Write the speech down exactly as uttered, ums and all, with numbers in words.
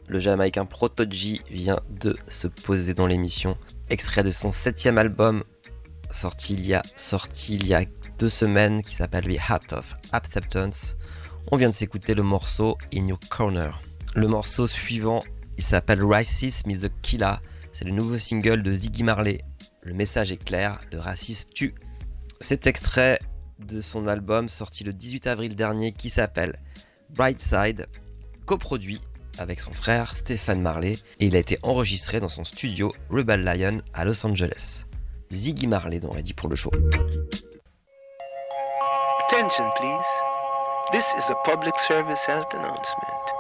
le Jamaïcain Proto-G vient de se poser dans l'émission. Extrait de son septième album, sorti il y a, sorti il y a deux semaines, qui s'appelle The Heart of Acceptance. On vient de s'écouter le morceau In Your Corner. Le morceau suivant, il s'appelle Racism is the Killer. C'est le nouveau single de Ziggy Marley. Le message est clair, le racisme tue. Cet extrait de son album sorti le dix-huit avril dernier qui s'appelle Brightside, coproduit avec son frère Stephen Marley, et il a été enregistré dans son studio Rebel Lion à Los Angeles. Ziggy Marley dans Ready pour le show. Attention please. This is a public service health announcement.